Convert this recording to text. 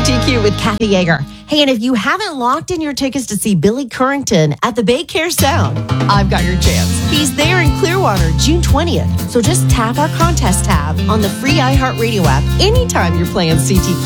CTQ with Kathy Yeager. Hey, and if you haven't locked in your tickets to see Billy Currington at the Bay Care Sound, I've got your chance. He's there in Clearwater, June 20th. So just tap our contest tab on the free iHeartRadio app anytime you're playing CTQ.